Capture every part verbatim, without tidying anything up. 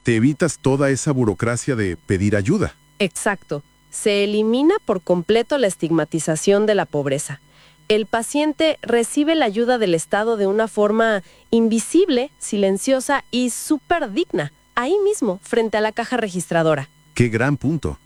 te evitas toda esa burocracia de pedir ayuda. Exacto. Se elimina por completo la estigmatización de la pobreza. El paciente recibe la ayuda del Estado de una forma invisible, silenciosa y súper digna, ahí mismo, frente a la caja registradora. ¡Qué gran punto!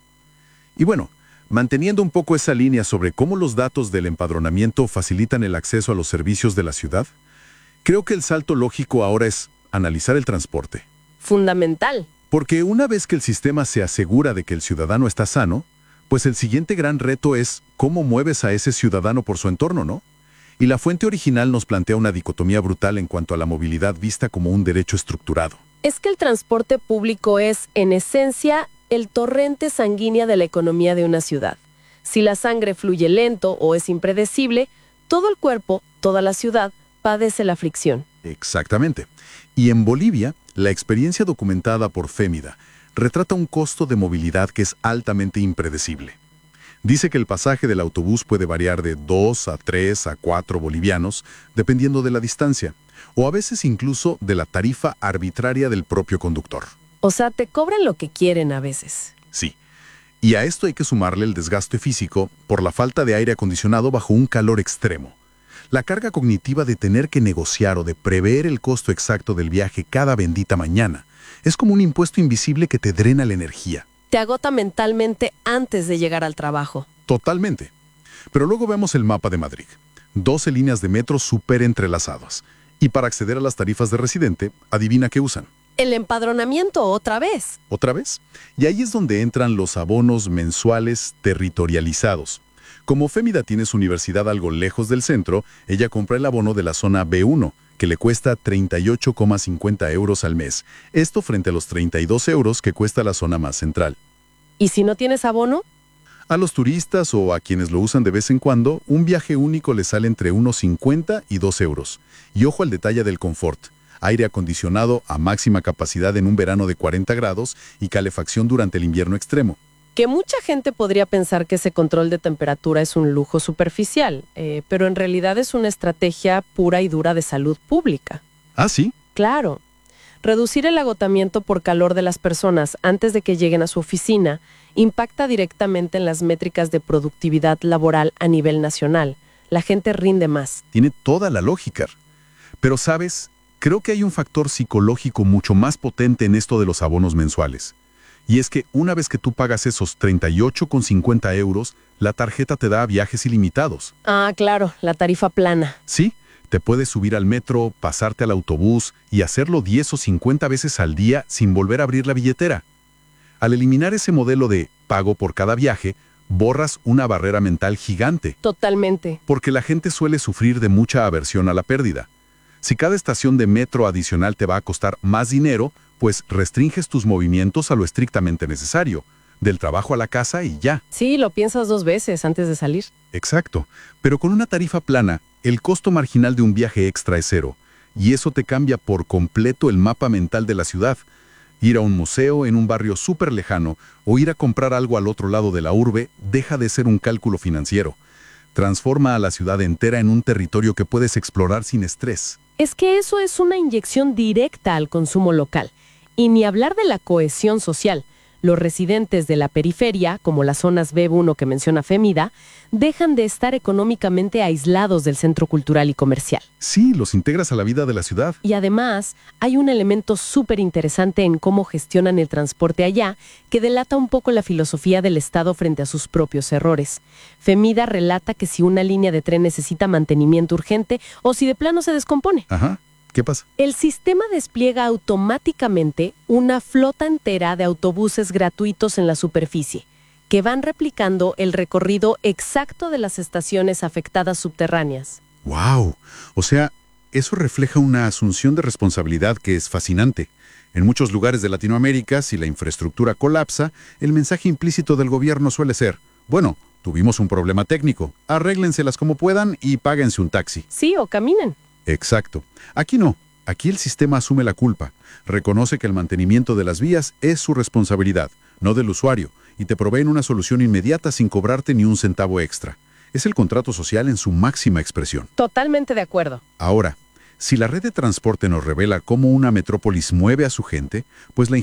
Y bueno, manteniendo un poco esa línea sobre cómo los datos del empadronamiento facilitan el acceso a los servicios de la ciudad, creo que el salto lógico ahora es analizar el transporte. Fundamental. Porque una vez que el sistema se asegura de que el ciudadano está sano, pues el siguiente gran reto es cómo mueves a ese ciudadano por su entorno, ¿no? Y la fuente original nos plantea una dicotomía brutal en cuanto a la movilidad vista como un derecho estructurado. Es que el transporte público es, en esencia, el torrente sanguíneo de la economía de una ciudad. Si la sangre fluye lento o es impredecible, todo el cuerpo, toda la ciudad, padece la fricción. Exactamente. Y en Bolivia, la experiencia documentada por Femida retrata un costo de movilidad que es altamente impredecible. Dice que el pasaje del autobús puede variar de dos a tres a cuatro bolivianos, dependiendo de la distancia, o a veces incluso de la tarifa arbitraria del propio conductor. O sea, te cobran lo que quieren a veces. Sí. Y a esto hay que sumarle el desgaste físico por la falta de aire acondicionado bajo un calor extremo. La carga cognitiva de tener que negociar o de prever el costo exacto del viaje cada bendita mañana es como un impuesto invisible que te drena la energía. Te agota mentalmente antes de llegar al trabajo. Totalmente. Pero luego vemos el mapa de Madrid. doce líneas de metro súper entrelazadas. Y para acceder a las tarifas de residente, adivina qué usan. El empadronamiento otra vez. ¿Otra vez? Y ahí es donde entran los abonos mensuales territorializados. Como Femida tiene su universidad algo lejos del centro, ella compra el abono de la zona B uno, que le cuesta treinta y ocho coma cincuenta euros al mes. Esto frente a los treinta y dos euros que cuesta la zona más central. ¿Y si no tienes abono? A los turistas o a quienes lo usan de vez en cuando, un viaje único les sale entre unos cincuenta y dos euros. Y ojo al detalle del confort. Aire acondicionado a máxima capacidad en un verano de cuarenta grados y calefacción durante el invierno extremo. Que mucha gente podría pensar que ese control de temperatura es un lujo superficial, eh, pero en realidad es una estrategia pura y dura de salud pública. ¿Ah, sí? Claro. Reducir el agotamiento por calor de las personas antes de que lleguen a su oficina impacta directamente en las métricas de productividad laboral a nivel nacional. La gente rinde más. Tiene toda la lógica. Pero, ¿sabes? Creo que hay un factor psicológico mucho más potente en esto de los abonos mensuales. Y es que una vez que tú pagas esos treinta y ocho con cincuenta euros, la tarjeta te da viajes ilimitados. Ah, claro, la tarifa plana. Sí, te puedes subir al metro, pasarte al autobús y hacerlo diez o cincuenta veces al día sin volver a abrir la billetera. Al eliminar ese modelo de pago por cada viaje, borras una barrera mental gigante. Totalmente. Porque la gente suele sufrir de mucha aversión a la pérdida. Si cada estación de metro adicional te va a costar más dinero, pues restringes tus movimientos a lo estrictamente necesario, del trabajo a la casa y ya. Sí, lo piensas dos veces antes de salir. Exacto, pero con una tarifa plana, el costo marginal de un viaje extra es cero, y eso te cambia por completo el mapa mental de la ciudad. Ir a un museo en un barrio súper lejano o ir a comprar algo al otro lado de la urbe deja de ser un cálculo financiero. Transforma a la ciudad entera en un territorio que puedes explorar sin estrés. Es que eso es una inyección directa al consumo local. Y ni hablar de la cohesión social. Los residentes de la periferia, como las zonas B uno que menciona Femida, dejan de estar económicamente aislados del centro cultural y comercial. Sí, los integras a la vida de la ciudad. Y además, hay un elemento súper interesante en cómo gestionan el transporte allá, que delata un poco la filosofía del Estado frente a sus propios errores. Femida relata que si una línea de tren necesita mantenimiento urgente o si de plano se descompone. Ajá. ¿Qué pasa? El sistema despliega automáticamente una flota entera de autobuses gratuitos en la superficie, que van replicando el recorrido exacto de las estaciones afectadas subterráneas. ¡Wow! O sea, eso refleja una asunción de responsabilidad que es fascinante. En muchos lugares de Latinoamérica, si la infraestructura colapsa, el mensaje implícito del gobierno suele ser, bueno, tuvimos un problema técnico, arréglenselas como puedan y páguense un taxi. Sí, o caminen. Exacto. Aquí no. Aquí el sistema asume la culpa. Reconoce que el mantenimiento de las vías es su responsabilidad, no del usuario, y te proveen una solución inmediata sin cobrarte ni un centavo extra. Es el contrato social en su máxima expresión. Totalmente de acuerdo. Ahora, si la red de transporte nos revela cómo una metrópolis mueve a su gente, pues la